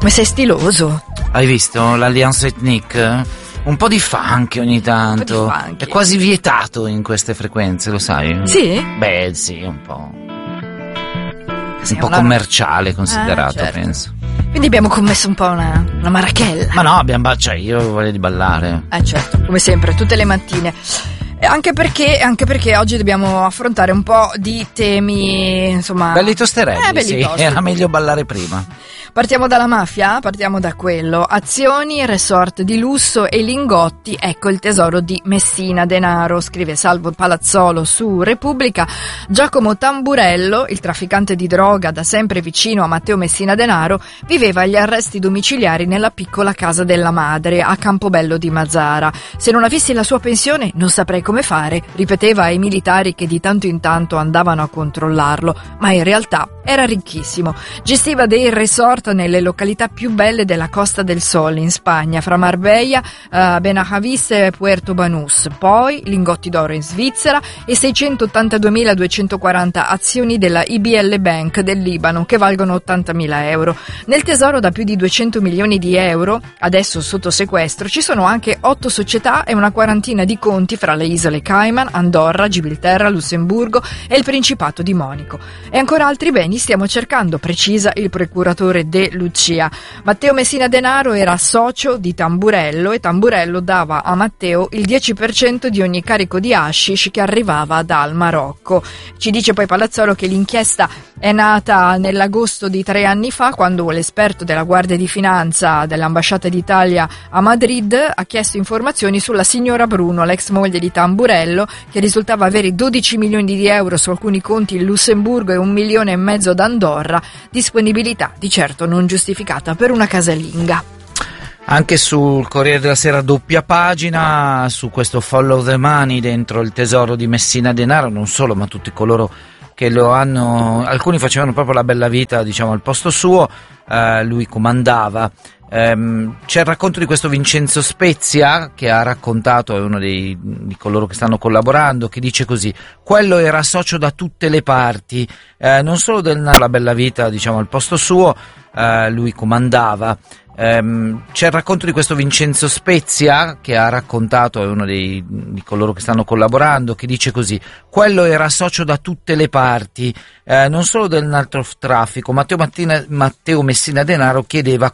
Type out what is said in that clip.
Come sei stiloso. Hai visto l'Alliance Ethnique? Un po' di funk ogni tanto. È quasi vietato in queste frequenze, lo sai? Sì? Beh, sì, un po'. Un po' commerciale considerato, certo. penso. Quindi abbiamo commesso un po' una marachella. Ma no, cioè io voglio di ballare. Certo, come sempre, tutte le mattine. Anche perché oggi dobbiamo affrontare un po' di temi, insomma... Belli tosterelli, belli sì, tosti. era meglio ballare prima. Partiamo dalla mafia? Partiamo da quello. Azioni, resort di lusso e lingotti, ecco il tesoro di Messina Denaro, scrive Salvo Palazzolo su Repubblica. Giacomo Tamburello, il trafficante di droga da sempre vicino a Matteo Messina Denaro, viveva agli arresti domiciliari nella piccola casa della madre a Campobello di Mazara. Se non avessi la sua pensione non saprei come fare, ripeteva ai militari che di tanto in tanto andavano a controllarlo, ma in realtà era ricchissimo. Gestiva dei resort nelle località più belle della Costa del Sol in Spagna, fra Marbella, Benahavis e Puerto Banús, poi lingotti d'oro in Svizzera e 682.240 azioni della IBL Bank del Libano che valgono 80.000 euro. Nel tesoro da più di 200 milioni di euro, adesso sotto sequestro, ci sono anche 8 società e una quarantina di conti fra le isole Cayman, Andorra, Gibilterra, Lussemburgo e il Principato di Monaco. E ancora altri beni stiamo cercando, precisa il procuratore De Lucia. Matteo Messina Denaro era socio di Tamburello e Tamburello dava a Matteo il 10% di ogni carico di hashish che arrivava dal Marocco. Ci dice poi Palazzolo che l'inchiesta è nata nell'agosto di 3 anni fa, quando l'esperto della Guardia di Finanza dell'Ambasciata d'Italia a Madrid ha chiesto informazioni sulla signora Bruno, l'ex moglie di Tamburello, che risultava avere 12 milioni di euro su alcuni conti in Lussemburgo e 1,5 milioni ad Andorra, disponibilità di certo non giustificata per una casalinga. Anche sul Corriere della Sera doppia pagina su questo follow the money dentro il tesoro di Messina Denaro, non solo, ma tutti coloro che lo hanno, alcuni facevano proprio la bella vita, diciamo, al posto suo, lui comandava. C'è il racconto di questo Vincenzo Spezia che ha raccontato, è uno di coloro che stanno collaborando, che dice così: quello era socio da tutte le parti, non solo la bella vita, diciamo, al posto suo, lui comandava. C'è il racconto di questo Vincenzo Spezia che ha raccontato, è uno di coloro che stanno collaborando, che dice così: quello era socio da tutte le parti, non solo del narcotraffico. Matteo Messina Denaro chiedeva